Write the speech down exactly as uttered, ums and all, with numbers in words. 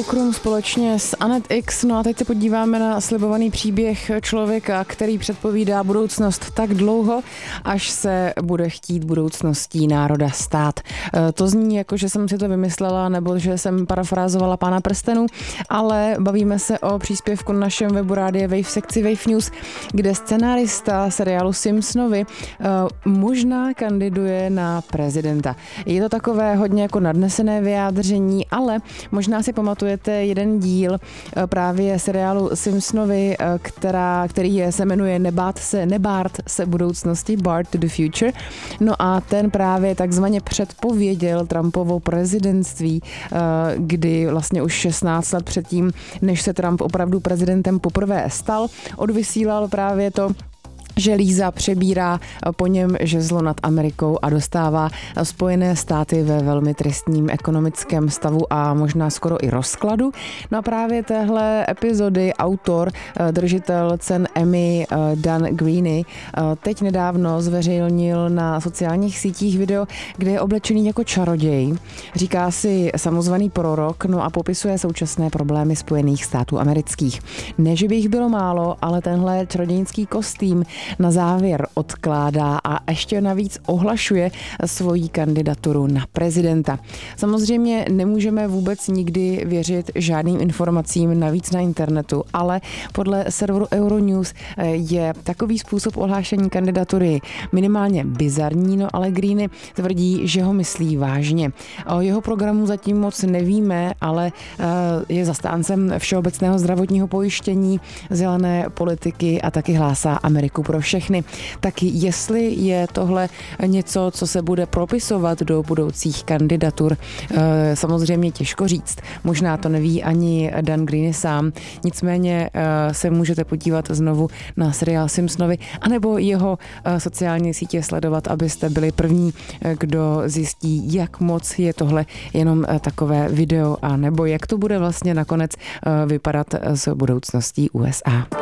Fulcrum společně s Anet X. No a teď se podíváme na slibovaný příběh člověka, který předpovídá budoucnost tak dlouho, až se bude chtít budoucností národa stát. To zní jako, že jsem si to vymyslela, nebo že jsem parafrázovala Pána prstenů, ale bavíme se o příspěvku na našem webu Rádia Wave v sekci Wave News, kde scenárista seriálu Simpsonovi možná kandiduje na prezidenta. Je to takové hodně jako nadnesené vyjádření, ale možná si pamatujete jeden díl právě seriálu Simpsonovi, která, který je, se jmenuje Nebát se, nebát se budoucnosti, Bart to the Future. No a ten právě takzvaně předpověděl Trumpovo prezidentství, kdy vlastně už šestnáct let předtím, než se Trump opravdu prezidentem poprvé stal, odvysílal právě to, že Líza přebírá po něm žezlo nad Amerikou a dostává Spojené státy ve velmi tristním ekonomickém stavu a možná skoro i rozkladu. No a právě téhle epizody autor, držitel cen Emmy Dan Greeny, teď nedávno zveřejnil na sociálních sítích video, kde je oblečený jako čaroděj. Říká si samozvaný prorok, no a popisuje současné problémy Spojených států amerických. Ne, že by jich bylo málo, ale tenhle čarodějnický kostým na závěr odkládá a ještě navíc ohlašuje svoji kandidaturu na prezidenta. Samozřejmě nemůžeme vůbec nikdy věřit žádným informacím navíc na internetu, ale podle serveru Euronews je takový způsob ohlášení kandidatury minimálně bizarní, no ale Greeny tvrdí, že ho myslí vážně. O jeho programu zatím moc nevíme, ale je zastáncem všeobecného zdravotního pojištění, zelené politiky a taky hlásá Ameriku pro všechny. Tak jestli je tohle něco, co se bude propisovat do budoucích kandidatur, samozřejmě těžko říct. Možná to neví ani Dan Greeny sám, nicméně se můžete podívat znovu na seriál Simpsonovi, anebo jeho sociální sítě sledovat, abyste byli první, kdo zjistí, jak moc je tohle jenom takové video, a nebo jak to bude vlastně nakonec vypadat s budoucností U S A.